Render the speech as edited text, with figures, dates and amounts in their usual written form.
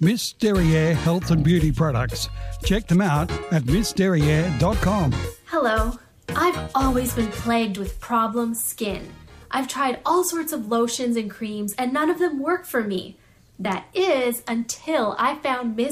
Miss Derriere Health and Beauty Products. Check them out at missderriere.com. Hello. I've always been plagued with problem skin. I've tried all sorts of lotions and creams and none of them work for me. That is until I found Miss